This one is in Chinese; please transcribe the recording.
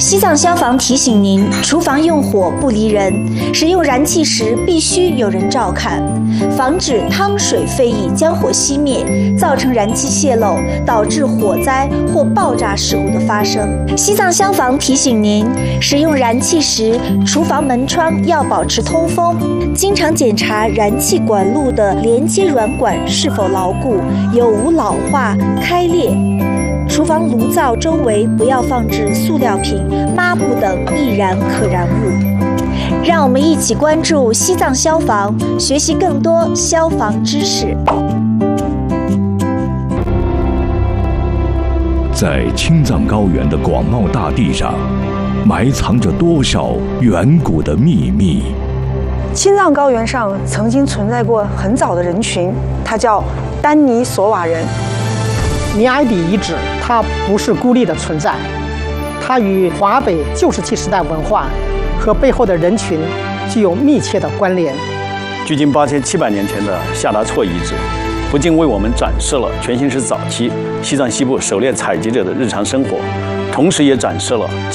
西藏消防提醒您：厨房用火不离人，使用燃气时必须有人照看，防止汤水沸溢将火熄灭，造成燃气泄漏，导致火灾或爆炸事故的发生。西藏消防提醒您：使用燃气时，厨房门窗要保持通风，经常检查燃气管路的连接软管是否牢固，有无老化、开裂。厨房炉灶周围不要放置塑料瓶、抹布等易燃可燃物。让我们一起关注西藏消防，学习更多消防知识。 在青藏高原的广袤大地上，埋藏着多少远古的秘密？ 青藏高原上曾经存在过很早的人群，它叫丹尼索瓦人。 尼埃底遗址它不是孤立的存在，它与华北旧石器时代文化和背后的人群具有密切的关联。 距今8700年前的夏达措遗址，不仅为我们展示了全新石早期西藏西部狩猎采集者的日常生活，同时也展示了